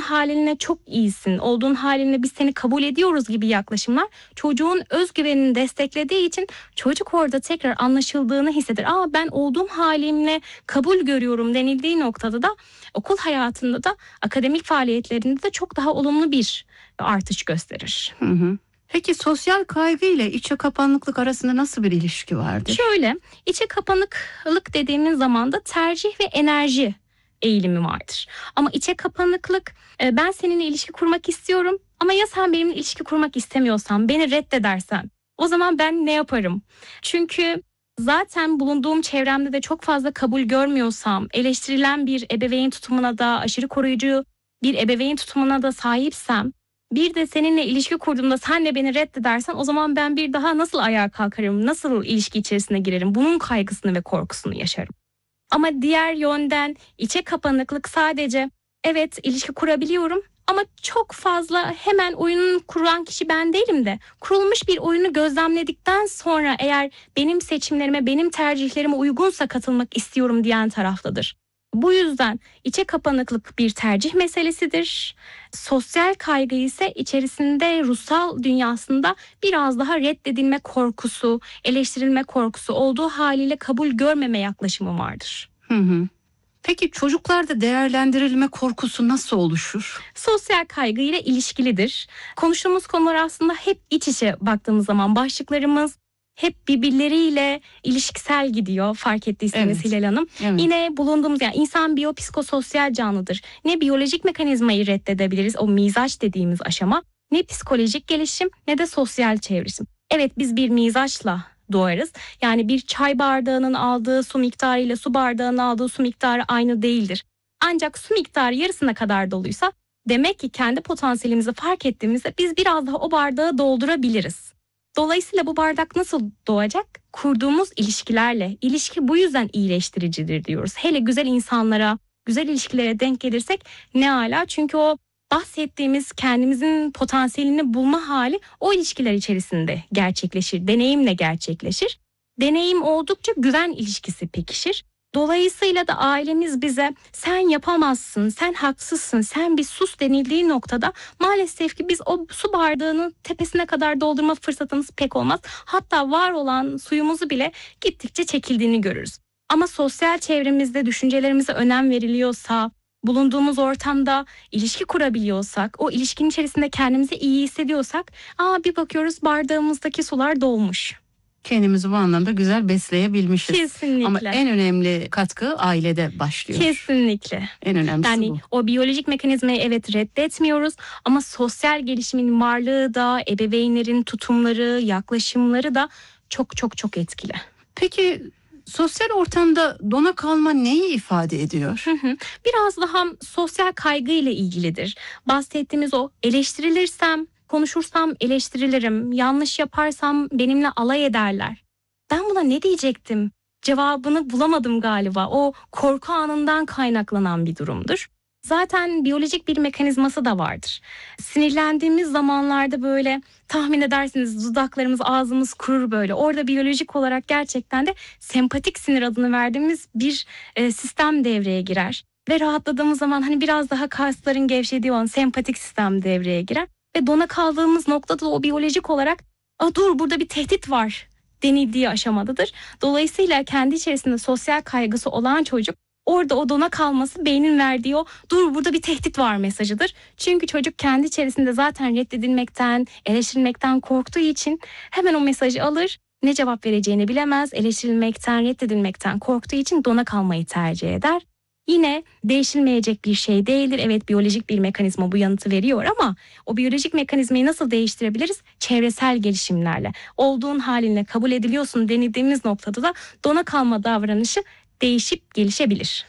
halinle çok iyisin, olduğun halinle biz seni kabul ediyoruz gibi yaklaşımlar çocuğun özgüvenini desteklediği için çocuk orada tekrar anlaşıldığını hisseder. Ben olduğum halimle kabul görüyorum denildiği noktada da okul hayatında da akademik faaliyetlerinde de çok daha olumlu bir artış gösterir. Hı hı. Peki sosyal kaygı ile içe kapanıklık arasında nasıl bir ilişki vardır? Şöyle, içe kapanıklık dediğimiz zaman da tercih ve enerji eğilimi vardır. Ama içe kapanıklık, ben seninle ilişki kurmak istiyorum ama ya sen benimle ilişki kurmak istemiyorsan, beni reddedersen o zaman ben ne yaparım? Çünkü zaten bulunduğum çevremde de çok fazla kabul görmüyorsam, eleştirilen bir ebeveyn tutumuna da, aşırı koruyucu bir ebeveyn tutumuna da sahipsem, bir de seninle ilişki kurduğumda sen de beni reddedersen o zaman ben bir daha nasıl ayağa kalkarım, nasıl ilişki içerisine girerim? Bunun kaygısını ve korkusunu yaşarım. Ama diğer yönden içe kapanıklık sadece evet ilişki kurabiliyorum ama çok fazla hemen oyunun kuran kişi ben değilim de kurulmuş bir oyunu gözlemledikten sonra eğer benim seçimlerime, benim tercihlerime uygunsa katılmak istiyorum diyen taraftadır. Bu yüzden içe kapanıklık bir tercih meselesidir. Sosyal kaygı ise içerisinde ruhsal dünyasında biraz daha reddedilme korkusu, eleştirilme korkusu olduğu haliyle kabul görmeme yaklaşımı vardır. Hı hı. Peki çocuklarda değerlendirilme korkusu nasıl oluşur? Sosyal kaygı ile ilişkilidir. Konuştuğumuz konular aslında hep iç içe baktığımız zaman başlıklarımız hep birbirleriyle ilişkisel gidiyor fark ettiyseniz Evet. Hilal Hanım. Evet. Yine bulunduğumuz insan biyopsikososyal canlıdır. Ne biyolojik mekanizmayı reddedebiliriz o mizaç dediğimiz aşama ne psikolojik gelişim ne de sosyal çevresim. Evet biz bir mizaçla doğarız. Yani bir çay bardağının aldığı su miktarı ile su bardağının aldığı su miktarı aynı değildir. Ancak su miktarı yarısına kadar doluysa demek ki kendi potansiyelimizi fark ettiğimizde biz biraz daha o bardağı doldurabiliriz. Dolayısıyla bu bardak nasıl doğacak? Kurduğumuz ilişkilerle. İlişki bu yüzden iyileştiricidir diyoruz. Hele güzel insanlara, güzel ilişkilere denk gelirsek ne ala. Çünkü o bahsettiğimiz kendimizin potansiyelini bulma hali o ilişkiler içerisinde gerçekleşir. Deneyimle gerçekleşir. Deneyim oldukça güven ilişkisi pekişir. Dolayısıyla da ailemiz bize sen yapamazsın, sen haksızsın, sen bir sus denildiği noktada maalesef ki biz o su bardağının tepesine kadar doldurma fırsatımız pek olmaz. Hatta var olan suyumuzu bile gittikçe çekildiğini görürüz. Ama sosyal çevremizde düşüncelerimize önem veriliyorsa, bulunduğumuz ortamda ilişki kurabiliyorsak, o ilişkinin içerisinde kendimizi iyi hissediyorsak, bir bakıyoruz bardağımızdaki sular dolmuş. Kendimizi bu anlamda güzel besleyebilmişiz. Kesinlikle. Ama en önemli katkı ailede başlıyor. Kesinlikle. En önemlisi yani bu. O biyolojik mekanizmayı evet reddetmiyoruz ama sosyal gelişimin varlığı da ebeveynlerin tutumları, yaklaşımları da çok çok çok etkili. Peki sosyal ortamda dona kalma neyi ifade ediyor? Biraz daha sosyal kaygı ile ilgilidir. Bahsettiğimiz o eleştirilirsem, konuşursam eleştirilirim, yanlış yaparsam benimle alay ederler. Ben buna ne diyecektim? Cevabını bulamadım galiba. O korku anından kaynaklanan bir durumdur. Zaten biyolojik bir mekanizması da vardır. Sinirlendiğimiz zamanlarda böyle tahmin edersiniz dudaklarımız, ağzımız kurur böyle. Orada biyolojik olarak gerçekten de sempatik sinir adını verdiğimiz bir sistem devreye girer. Ve rahatladığımız zaman biraz daha kasların gevşediği olan sempatik sistem devreye girer. Ve dona kaldığımız noktada o biyolojik olarak dur burada bir tehdit var denildiği aşamadadır. Dolayısıyla kendi içerisinde sosyal kaygısı olan çocuk orada o dona kalması beynin verdiği o dur burada bir tehdit var mesajıdır. Çünkü çocuk kendi içerisinde zaten reddedilmekten, eleştirilmekten korktuğu için hemen o mesajı alır. Ne cevap vereceğini bilemez. Eleştirilmekten, reddedilmekten korktuğu için dona kalmayı tercih eder. Yine değişilmeyecek bir şey değildir. Evet biyolojik bir mekanizma bu yanıtı veriyor ama o biyolojik mekanizmayı nasıl değiştirebiliriz? Çevresel gelişimlerle. Olduğun halinle kabul ediliyorsun denildiğimiz noktada da dona kalma davranışı değişip gelişebilir.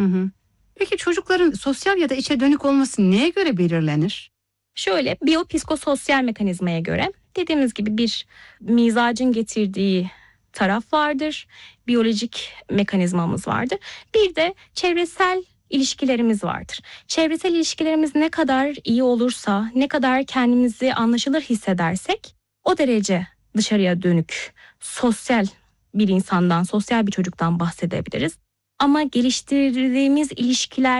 Peki çocukların sosyal ya da içe dönük olması neye göre belirlenir? Şöyle biyopsikososyal mekanizmaya göre dediğimiz gibi bir mizacın getirdiği taraf vardır. Biyolojik mekanizmamız vardır. Bir de çevresel ilişkilerimiz vardır. Çevresel ilişkilerimiz ne kadar iyi olursa, ne kadar kendimizi anlaşılır hissedersek o derece dışarıya dönük sosyal bir insandan, sosyal bir çocuktan bahsedebiliriz. Ama geliştirdiğimiz ilişkiler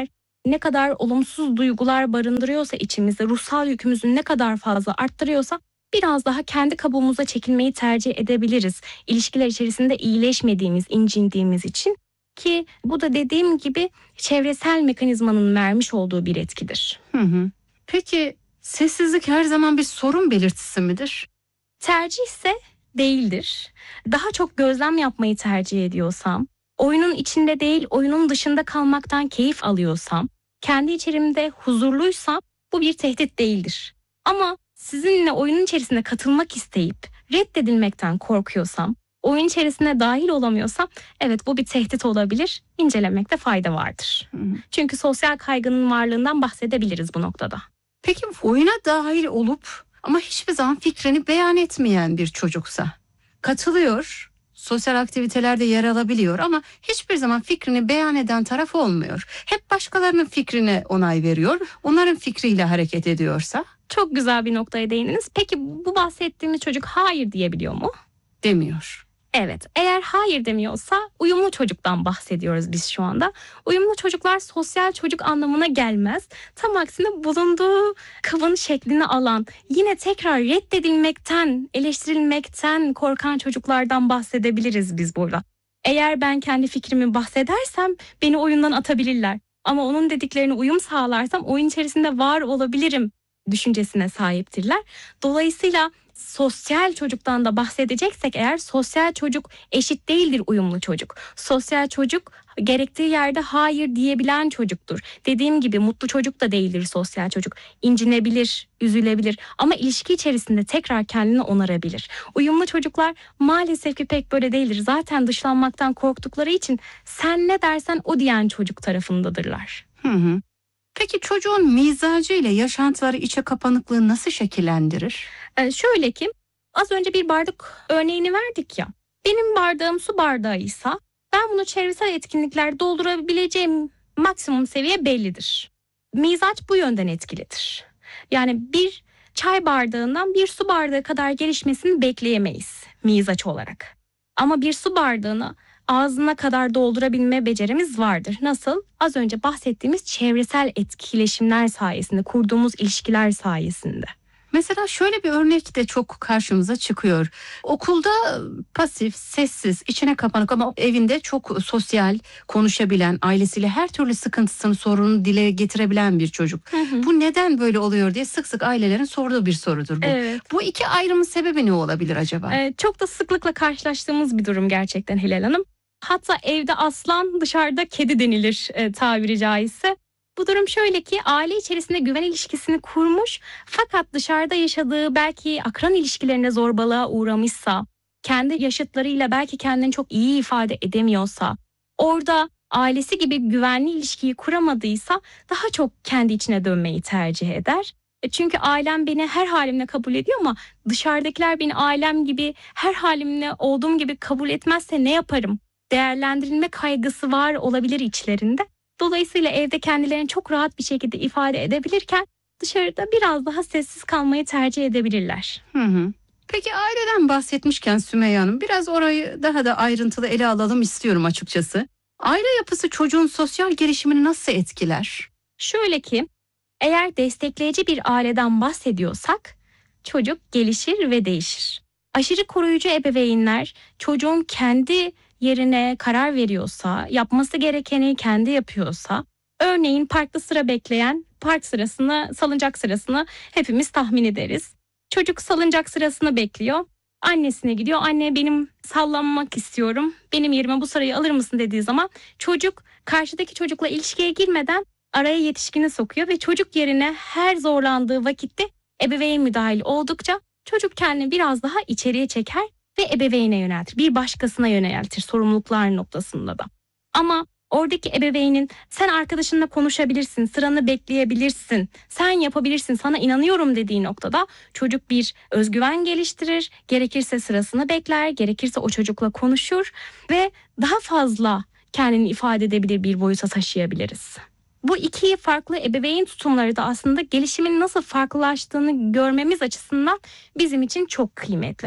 ne kadar olumsuz duygular barındırıyorsa içimizde, ruhsal yükümüzü ne kadar fazla arttırıyorsa biraz daha kendi kabuğumuza çekilmeyi tercih edebiliriz. İlişkiler içerisinde iyileşmediğimiz, incindiğimiz için, ki bu da dediğim gibi çevresel mekanizmanın vermiş olduğu bir etkidir. Hı hı. Peki sessizlik her zaman bir sorun belirtisi midir? Tercih ise değildir. Daha çok gözlem yapmayı tercih ediyorsam, oyunun içinde değil oyunun dışında kalmaktan keyif alıyorsam, kendi içerimde huzurluysam bu bir tehdit değildir. Ama sizinle oyunun içerisine katılmak isteyip reddedilmekten korkuyorsam, oyun içerisine dahil olamıyorsam, evet, bu bir tehdit olabilir. İncelemekte fayda vardır. Hı hı. Çünkü sosyal kaygının varlığından bahsedebiliriz bu noktada. Peki oyuna dahil olup ama hiçbir zaman fikrini beyan etmeyen bir çocuksa, katılıyor, sosyal aktivitelerde yer alabiliyor ama hiçbir zaman fikrini beyan eden taraf olmuyor. Hep başkalarının fikrine onay veriyor, onların fikriyle hareket ediyorsa Çok güzel bir noktaya değindiniz. Peki bu bahsettiğimiz çocuk hayır diyebiliyor mu? demiyor. Evet, eğer hayır demiyorsa uyumlu çocuktan bahsediyoruz biz şu anda. Uyumlu çocuklar sosyal çocuk anlamına gelmez. Tam aksine bulunduğu kabın şeklini alan, yine tekrar reddedilmekten, eleştirilmekten korkan çocuklardan bahsedebiliriz biz burada. Eğer ben kendi fikrimi bahsedersem beni oyundan atabilirler. Ama onun dediklerine uyum sağlarsam oyun içerisinde var olabilirim düşüncesine sahiptirler. Dolayısıyla sosyal çocuktan da bahsedeceksek eğer, sosyal çocuk eşit değildir uyumlu çocuk. Sosyal çocuk gerektiği yerde hayır diyebilen çocuktur. Dediğim gibi mutlu çocuk da değildir sosyal çocuk. İncinebilir, üzülebilir ama ilişki içerisinde tekrar kendini onarabilir. Uyumlu çocuklar maalesef ki pek böyle değildir. Zaten dışlanmaktan korktukları için sen ne dersen o diyen çocuk tarafındadırlar. Hı hı. Peki çocuğun mizacı ile yaşantıları içe kapanıklığı nasıl şekillendirir? Şöyle ki, az önce bir bardak örneğini verdik ya. Benim bardağım su bardağıysa ben bunu çevresel etkinlikler doldurabileceğim maksimum seviye bellidir. Mizaç bu yönden etkilidir. Yani bir çay bardağından bir su bardağı kadar gelişmesini bekleyemeyiz mizaç olarak. Ama bir su bardağını ağzına kadar doldurabilme becerimiz vardır. Nasıl? Az önce bahsettiğimiz çevresel etkileşimler sayesinde, kurduğumuz ilişkiler sayesinde. Mesela şöyle bir örnek de çok karşımıza çıkıyor. Okulda pasif, sessiz, içine kapanık ama evinde çok sosyal, konuşabilen, ailesiyle her türlü sıkıntısını, sorununu dile getirebilen bir çocuk. Hı hı. Bu neden böyle oluyor diye sık sık ailelerin sorduğu bir sorudur bu. Evet. Bu iki ayrımın sebebi ne olabilir acaba? Çok da sıklıkla karşılaştığımız bir durum gerçekten Hilal Hanım. Hatta evde aslan, dışarıda kedi denilir tabiri caizse. Bu durum şöyle ki, aile içerisinde güven ilişkisini kurmuş fakat dışarıda yaşadığı belki akran ilişkilerinde zorbalığa uğramışsa, kendi yaşıtlarıyla belki kendini çok iyi ifade edemiyorsa, orada ailesi gibi güvenli ilişkiyi kuramadıysa daha çok kendi içine dönmeyi tercih eder. Çünkü ailem beni her halimle kabul ediyor ama dışarıdakiler beni ailem gibi her halimle olduğum gibi kabul etmezse ne yaparım? Değerlendirilme kaygısı var olabilir içlerinde. Dolayısıyla evde kendilerini çok rahat bir şekilde ifade edebilirken dışarıda biraz daha sessiz kalmayı tercih edebilirler. Hı hı. Peki aileden bahsetmişken Sümeyye Hanım, biraz orayı daha da ayrıntılı ele alalım istiyorum açıkçası. Aile yapısı çocuğun sosyal gelişimini nasıl etkiler? Şöyle ki, eğer destekleyici bir aileden bahsediyorsak çocuk gelişir ve değişir. Aşırı koruyucu ebeveynler çocuğun kendi yerine karar veriyorsa, yapması gerekeni kendi yapıyorsa, örneğin parkta sıra bekleyen, park sırasını, salıncak sırasını hepimiz tahmin ederiz. Çocuk salıncak sırasını bekliyor. Annesine gidiyor. Anne, benim sallanmak istiyorum, benim yerime bu sırayı alır mısın dediği zaman çocuk karşıdaki çocukla ilişkiye girmeden araya yetişkini sokuyor ve çocuk yerine her zorlandığı vakitte ebeveyn müdahil oldukça çocuk kendini biraz daha içeriye çeker ve ebeveyne yöneltir. Bir başkasına yöneltir sorumluluklar noktasında da. Ama oradaki ebeveynin sen arkadaşınla konuşabilirsin, sıranı bekleyebilirsin, sen yapabilirsin, sana inanıyorum dediği noktada çocuk bir özgüven geliştirir. Gerekirse sırasını bekler, gerekirse o çocukla konuşur ve daha fazla kendini ifade edebilir bir boyuta taşıyabiliriz. Bu iki farklı ebeveyn tutumları da aslında gelişimin nasıl farklılaştığını görmemiz açısından bizim için çok kıymetli.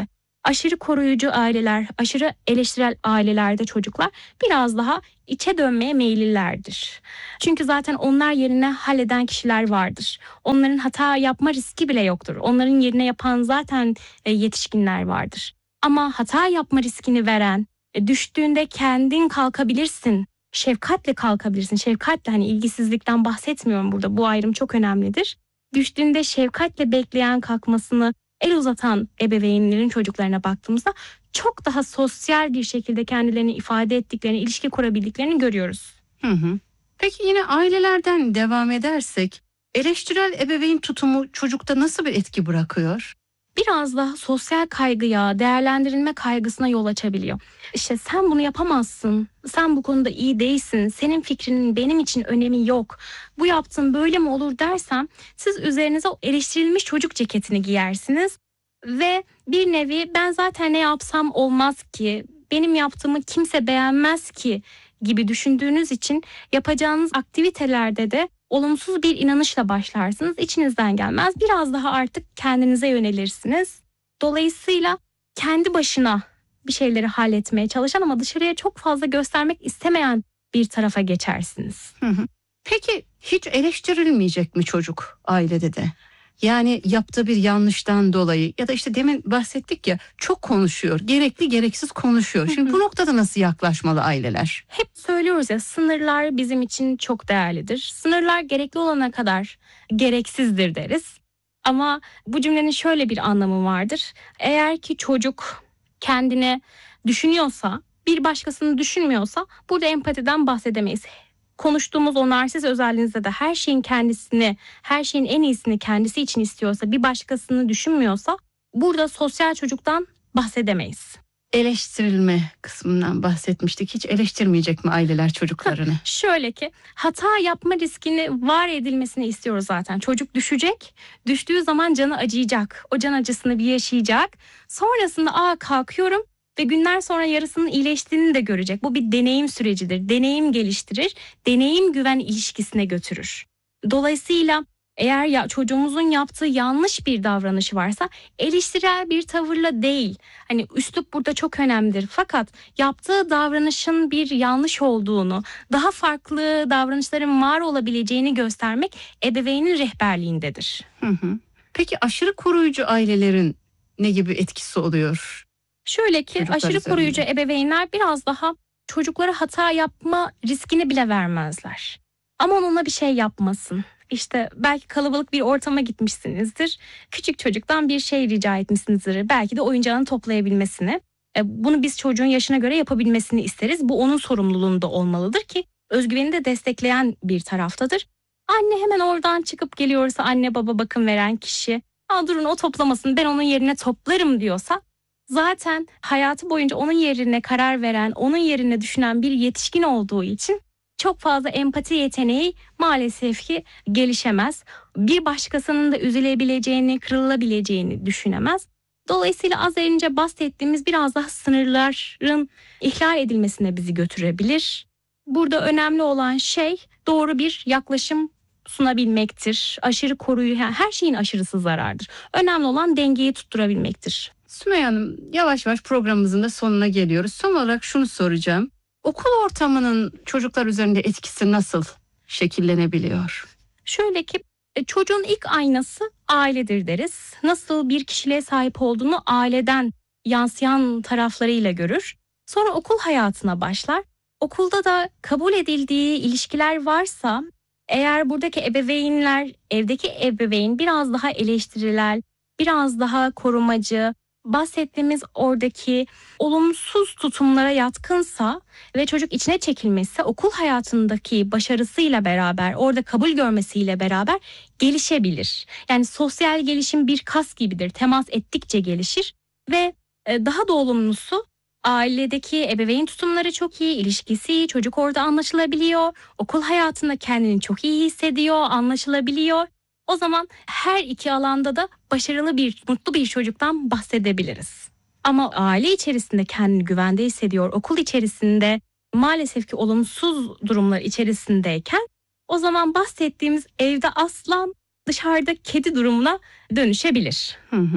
Aşırı koruyucu aileler, aşırı eleştirel ailelerde çocuklar biraz daha içe dönmeye meyillilerdir. Çünkü zaten onlar yerine halleden kişiler vardır. Onların hata yapma riski bile yoktur. Onların yerine yapan zaten yetişkinler vardır. Ama hata yapma riskini veren, düştüğünde kendin kalkabilirsin, şefkatle kalkabilirsin. Şefkatle, hani ilgisizlikten bahsetmiyorum burada. Bu ayrım çok önemlidir. Düştüğünde şefkatle bekleyen, kalkmasını el uzatan ebeveynlerin çocuklarına baktığımızda çok daha sosyal bir şekilde kendilerini ifade ettiklerini, ilişki kurabildiklerini görüyoruz. Hı hı. Peki yine ailelerden devam edersek, eleştirel ebeveyn tutumu çocukta nasıl bir etki bırakıyor? Biraz daha sosyal kaygıya, değerlendirilme kaygısına yol açabiliyor. İşte sen bunu yapamazsın, sen bu konuda iyi değilsin, senin fikrinin benim için önemi yok, bu yaptığın böyle mi olur dersem siz üzerinize o eleştirilmiş çocuk ceketini giyersiniz ve bir nevi ben zaten ne yapsam olmaz ki, benim yaptığımı kimse beğenmez ki gibi düşündüğünüz için yapacağınız aktivitelerde de olumsuz bir inanışla başlarsınız. İçinizden gelmez. Biraz daha artık kendinize yönelirsiniz. Dolayısıyla kendi başına bir şeyleri halletmeye çalışan ama dışarıya çok fazla göstermek istemeyen bir tarafa geçersiniz. Hı hı. Peki hiç eleştirilmeyecek mi çocuk ailede de? Yani yaptığı bir yanlıştan dolayı ya da işte demin bahsettik ya, çok konuşuyor, gerekli gereksiz konuşuyor. Şimdi bu noktada nasıl yaklaşmalı aileler? Hep söylüyoruz ya, sınırlar bizim için çok değerlidir. Sınırlar gerekli olana kadar gereksizdir deriz. Ama bu cümlenin şöyle bir anlamı vardır. Eğer ki çocuk kendini düşünüyorsa, bir başkasını düşünmüyorsa burada empatiden bahsedemeyiz. Konuştuğumuz o narsist özelliğinizde de her şeyin kendisini, her şeyin en iyisini kendisi için istiyorsa, bir başkasını düşünmüyorsa burada sosyal çocuktan bahsedemeyiz. Eleştirilme kısmından bahsetmiştik. Hiç eleştirmeyecek mi aileler çocuklarını? Şöyle ki, hata yapma riskini var edilmesini istiyoruz zaten. Çocuk düşecek, düştüğü zaman canı acıyacak. O can acısını bir yaşayacak. Sonrasında kalkıyorum ve günler sonra yarısının iyileştiğini de görecek. Bu bir deneyim sürecidir. Deneyim geliştirir, deneyim güven ilişkisine götürür. Dolayısıyla eğer çocuğumuzun yaptığı yanlış bir davranışı varsa eleştirel bir tavırla değil. Hani üslup burada çok önemlidir. Fakat yaptığı davranışın bir yanlış olduğunu, daha farklı davranışların var olabileceğini göstermek ebeveynin rehberliğindedir. Hı hı. Peki aşırı koruyucu ailelerin ne gibi etkisi oluyor? Şöyle ki, Çocuklar aşırı üzerinde. koruyucu ebeveynler biraz daha çocuklara hata yapma riskini bile vermezler. Ama onunla bir şey yapmasın. İşte belki kalabalık bir ortama gitmişsinizdir. Küçük çocuktan bir şey rica etmişsinizdir. Belki de oyuncağını toplayabilmesini. Bunu biz çocuğun yaşına göre yapabilmesini isteriz. Bu onun sorumluluğunda olmalıdır ki özgüveni de destekleyen bir taraftadır. Anne hemen oradan çıkıp geliyorsa, anne baba bakım veren kişi, durun o toplamasın, ben onun yerine toplarım diyorsa, zaten hayatı boyunca onun yerine karar veren, onun yerine düşünen bir yetişkin olduğu için çok fazla empati yeteneği maalesef ki gelişemez. Bir başkasının da üzülebileceğini, kırılabileceğini düşünemez. Dolayısıyla az önce bahsettiğimiz biraz daha sınırların ihlal edilmesine bizi götürebilir. Burada önemli olan şey doğru bir yaklaşım sunabilmektir. Aşırı koruyucu, yani her şeyin aşırısı zarardır. Önemli olan dengeyi tutturabilmektir. Sümeyye Hanım, yavaş yavaş programımızın da sonuna geliyoruz. Son olarak şunu soracağım. Okul ortamının çocuklar üzerinde etkisi nasıl şekillenebiliyor? Şöyle ki, çocuğun ilk aynası ailedir deriz. Nasıl bir kişiliğe sahip olduğunu aileden yansıyan taraflarıyla görür. Sonra okul hayatına başlar. Okulda da kabul edildiği ilişkiler varsa, eğer buradaki ebeveynler, evdeki ebeveyn biraz daha eleştirel, biraz daha korumacı, bahsettiğimiz oradaki olumsuz tutumlara yatkınsa ve çocuk içine çekilmesi okul hayatındaki başarısıyla beraber, orada kabul görmesiyle beraber gelişebilir. Yani sosyal gelişim bir kas gibidir. Temas ettikçe gelişir ve daha da olumlusu, ailedeki ebeveyn tutumları çok iyi, ilişkisi iyi, çocuk orada anlaşılabiliyor. Okul hayatında kendini çok iyi hissediyor, anlaşılabiliyor. O zaman her iki alanda da başarılı bir, mutlu bir çocuktan bahsedebiliriz. Ama aile içerisinde kendini güvende hissediyor, okul içerisinde maalesef ki olumsuz durumlar içerisindeyken, o zaman bahsettiğimiz evde aslan, dışarıda kedi durumuna dönüşebilir. Hı hı.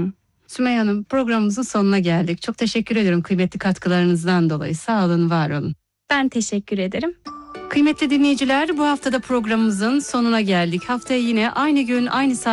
Sümeyye Hanım, programımızın sonuna geldik. Çok teşekkür ediyorum kıymetli katkılarınızdan dolayı. Sağ olun, var olun. Ben teşekkür ederim. Kıymetli dinleyiciler, bu haftada programımızın sonuna geldik. Haftaya yine aynı gün aynı saat